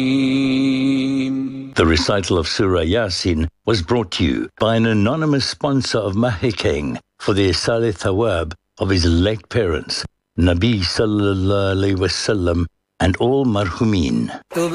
The recital of Surah Yasin was brought to you by an anonymous sponsor of Mahikeng for the Isali Thawab of his late parents, Nabi Sallallahu Alaihi Wasallam, and all marhumin.